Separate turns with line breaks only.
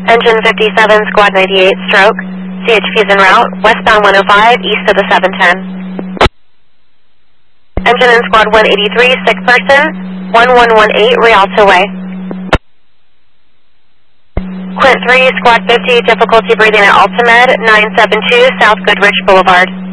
Engine 57, Squad 98, stroke. CHP is en route, westbound 105, east of the 710. Engine in Squad 183, sick person, 1118, Rialto Way. Quint 3, Squad 50, difficulty breathing at Altamed, 972, South Goodrich Boulevard.